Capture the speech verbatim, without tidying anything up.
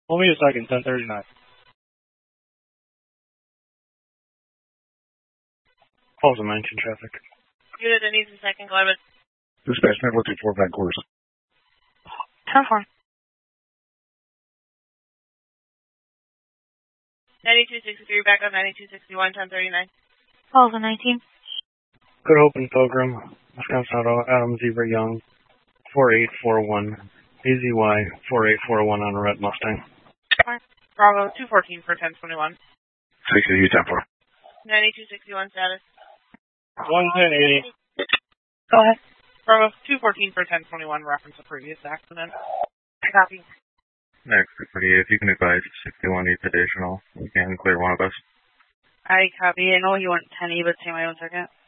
Hold me a second, ten thirty-nine. Calls on nineteen traffic. Unit that needs a second, Glenwood. Dispatch network two four Vancouver. ten four. ninety-two sixty-three, back up ninety-two sixty-one, ten thirty-nine. Calls on nineteen. Good Hope and Pilgrim, Wisconsin Auto, Adam Zebra Young, four eight four one, A Z Y four eight four one on a red Mustang. Bravo, two fourteen for ten twenty-one. six eighty ten four. ninety-two sixty-one status. one ten eighty. Go ahead. Bravo, two fourteen for ten twenty-one, reference a previous accident. Copy. Next, if you can advise sixty-one eighth additional, you can clear one of us. I copy. I know you want ten E, but stay my own second.